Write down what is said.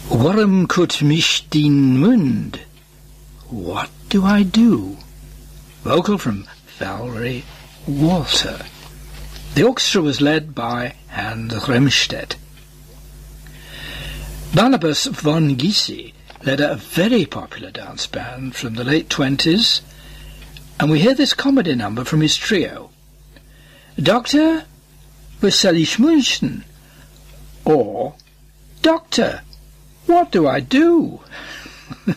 Warum kut mich den Mund? What do I do? Vocal from Valerie Walter. The orchestra was led by Hans Remstedt. Barnabas von Giese led a very popular dance band from the late 20s, and we hear this comedy number from his trio. Doctor, was soll ich wünschen? Or, Doctor, what do I do?